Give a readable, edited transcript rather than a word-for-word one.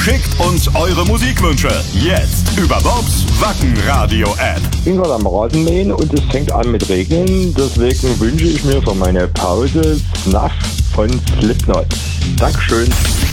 Schickt uns eure Musikwünsche. Jetzt über Bobs Wacken-Radio-App. Ich bin gerade am Rasenmähen und es fängt an mit Regnen. Deswegen wünsche ich mir für meine Pause Snuff von Slipknot. Dankeschön.